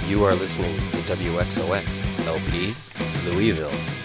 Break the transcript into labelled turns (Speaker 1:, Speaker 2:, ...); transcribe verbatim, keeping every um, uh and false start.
Speaker 1: You are listening to W X O X L P, Louisville.